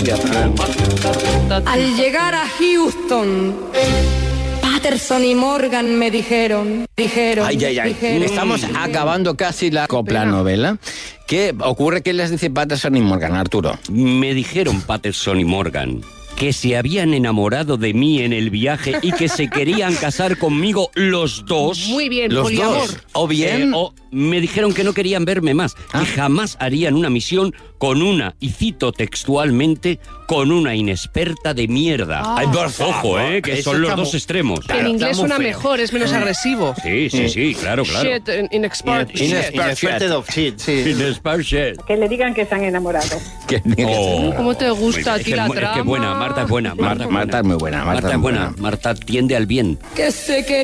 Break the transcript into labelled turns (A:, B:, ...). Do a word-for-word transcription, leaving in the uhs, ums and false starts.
A: Colombia.
B: Al llegar a Houston, Patterson y Morgan me dijeron, dijeron,
A: Ay, ay, ay.
B: dijeron,
A: Estamos
B: dijeron.
A: acabando casi la copla novela. ¿Qué ocurre? ¿Qué les dice Patterson y Morgan, Arturo?
C: Me dijeron Patterson y Morgan que se habían enamorado de mí en el viaje y que se querían casar conmigo los dos.
D: Muy bien,
A: Los
D: poliamor.
A: dos. O bien...
C: Eh, o me dijeron que no querían verme más,
A: Ah.
C: que jamás harían una misión con una, y cito textualmente, con una inexperta de mierda.
D: Ah.
A: Ay, por favor,
C: Ojo, eh, que
A: eso
C: son los
A: está
C: dos
A: mu-
C: extremos.
D: Que en inglés
A: está muy
D: suena
A: feo.
D: mejor, es menos agresivo.
C: Sí, sí, sí, claro, claro.
D: Shit, in- inexpert shit.
A: Inexpert
E: of shit, sí.
C: Inexpert shit.
F: Que le digan que se han enamorado.
A: Que-
C: Oh.
D: ¿Cómo te gusta a
C: Es
D: ti
C: que
D: la
C: es mu- es que
D: trama?
C: buena, Marta es buena. Marta,
A: Marta, Marta es muy buena.
C: Marta es buena. Marta tiende al bien.
B: Que se querían